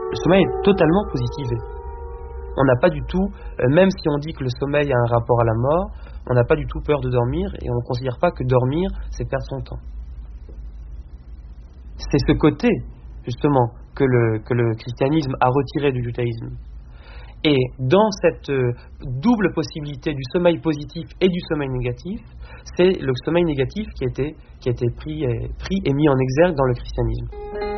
Le sommeil est totalement positivé. On n'a pas du tout, même si on dit que le sommeil a un rapport à la mort, on n'a pas du tout peur de dormir et on ne considère pas que dormir, c'est perdre son temps. C'est ce côté, justement, que le christianisme a retiré du judaïsme. Et dans cette double possibilité du sommeil positif et du sommeil négatif, c'est le sommeil négatif qui a été pris et mis en exergue dans le christianisme.